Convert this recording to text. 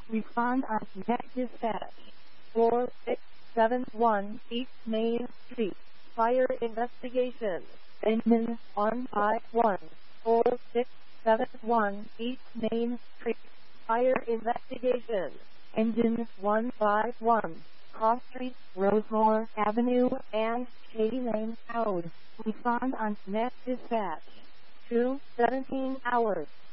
Respond on next dispatch. 4671 East Main Street. Fire investigation. Engine 151. 4671 East Main Street. Fire investigation. Engine 151. Cross Street, Rosemore Avenue, and Shady Lane Code. Respond on next dispatch. 2:17 hours.